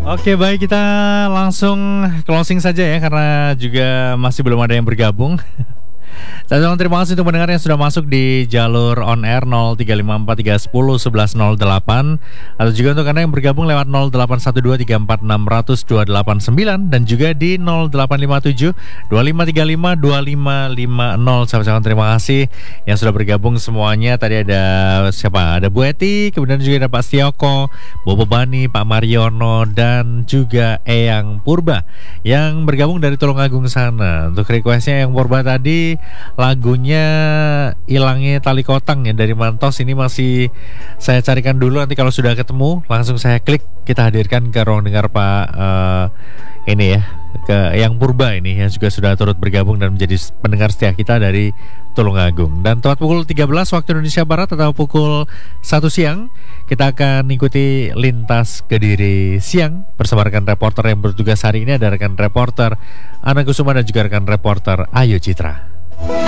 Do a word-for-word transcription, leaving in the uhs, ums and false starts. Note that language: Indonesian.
Oke, baik, kita langsung closing saja ya, karena juga masih belum ada yang bergabung. Terima kasih untuk pendengar yang sudah masuk di jalur on air nol tiga lima empat tiga satu nol satu satu nol delapan, atau juga untuk Anda yang bergabung lewat nol delapan satu dua tiga empat enam nol nol dua delapan sembilan, dan juga di nol delapan lima tujuh dua lima tiga lima dua lima lima nol. Sahabat-sahabat, terima kasih yang sudah bergabung semuanya. Tadi ada siapa? Ada Bu Eti, kemudian juga ada Pak Stioko, Bobo Bani, Pak Mariono, dan juga Eyang Purba yang bergabung dari Tulungagung sana. Untuk requestnya Eyang Purba tadi lagunya Hilangnya Tali Kotang ya dari Mantos. Ini masih saya carikan dulu, nanti kalau sudah ketemu langsung saya klik, kita hadirkan ke ruang dengar Pak uh, ini ya, ke Eyang Purba ini yang juga sudah turut bergabung dan menjadi pendengar setia kita dari Tulungagung. Dan tepat pukul tiga belas waktu Indonesia Barat atau pukul satu siang, kita akan ikuti Lintas Kediri Siang bersama rekan reporter yang bertugas hari ini. Ada rekan reporter Ana Kusuma dan juga rekan reporter Ayu Citra.